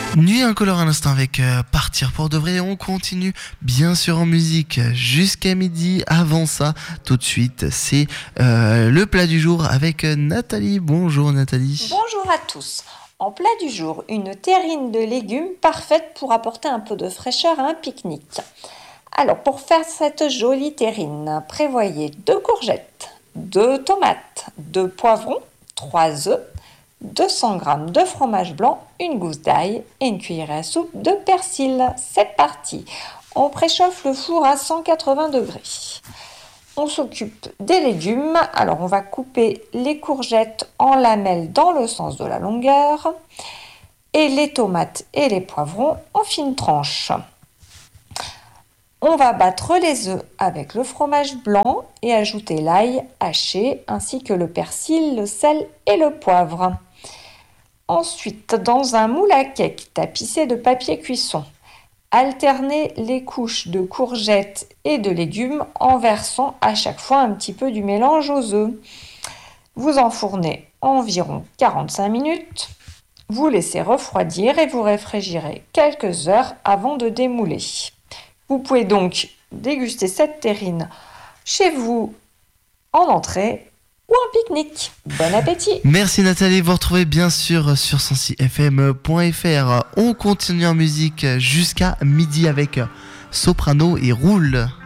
Nuit incolore à l'instant avec Partir pour de vrai. On continue bien sûr en musique jusqu'à midi. Avant ça, tout de suite, c'est le plat du jour avec Nathalie. Bonjour Nathalie. Bonjour à tous. En plat du jour, une terrine de légumes parfaite pour apporter un peu de fraîcheur à un pique-nique. Alors pour faire cette jolie terrine, prévoyez 2 courgettes, 2 tomates, 2 poivrons, 3 œufs, 200 g de fromage blanc, une gousse d'ail et une cuillerée à soupe de persil. C'est parti. On préchauffe le four à 180 degrés. On s'occupe des légumes. Alors on va couper les courgettes en lamelles dans le sens de la longueur et les tomates et les poivrons en fines tranches. On va battre les œufs avec le fromage blanc et ajouter l'ail haché ainsi que le persil, le sel et le poivre. Ensuite, dans un moule à cake tapissé de papier cuisson, alternez les couches de courgettes et de légumes en versant à chaque fois un petit peu du mélange aux œufs. Vous enfournez environ 45 minutes. Vous laissez refroidir et vous réfrigérez quelques heures avant de démouler. Vous pouvez donc déguster cette terrine chez vous en entrée ou en pique-nique. Bon appétit! Merci Nathalie, vous retrouvez bien sûr sur 106fm.fr. On continue en musique jusqu'à midi avec Soprano et Roule.